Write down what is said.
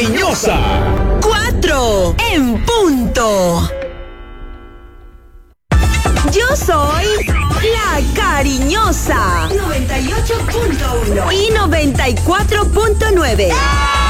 Cariñosa. 4 en punto. Yo soy la Cariñosa 98.1 y 94.9.